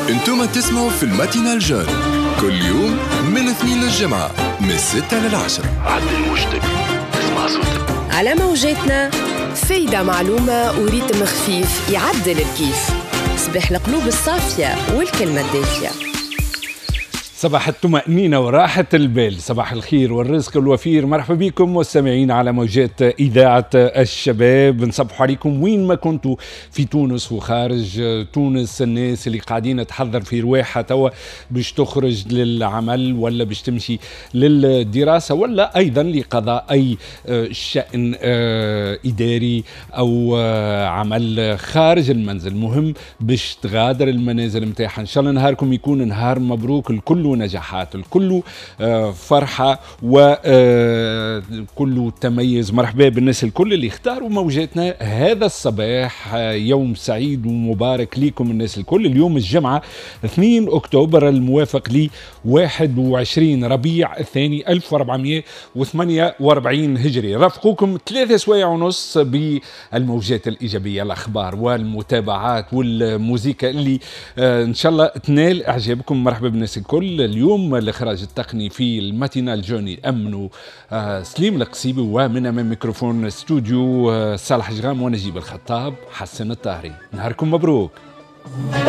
انتم تسمعوا في الماتينال جون كل يوم من الاثنين للجمعة من 6 ل10. عدل وجدك اسمع صوتك على موجاتنا. فايدة معلومة وريتم خفيف يعدل الكيف. صباح القلوب الصافية والكلمة الدافية. صباح الطمأنينة وراحة البال، صباح الخير والرزق الوفير. مرحبا بكم مستمعين على موجات إذاعة الشباب. نصبحوا عليكم وين ما كنتوا في تونس وخارج تونس. الناس اللي قاعدين تحضر في رواحة توا باش تخرج للعمل ولا باش تمشي للدراسة ولا أيضا لقضاء أي شأن إداري أو عمل خارج المنزل. مهم باش تغادر المنازل متاعها. إن شاء الله نهاركم يكون نهار مبروك، الكل نجاحات، الكل فرحة وكل تميز. مرحبا بالناس الكل اللي اختاروا موجاتنا هذا الصباح. يوم سعيد ومبارك ليكم الناس الكل. اليوم الجمعة 2 أكتوبر الموافق ل 21 ربيع الثاني 1448 هجري. رافقوكم 3 سوايع ونص بالموجات الإيجابية، الأخبار والمتابعات والموسيقى اللي إن شاء الله تنال إعجابكم. مرحبا بالناس الكل. اليوم الإخراج التقني في الماتينال جوني أمنوا سليم القصيبي، ومن أمام ميكروفون استوديو صالح جغام ونجيب الخطاب حسن الطاهري. نهاركم مبروك.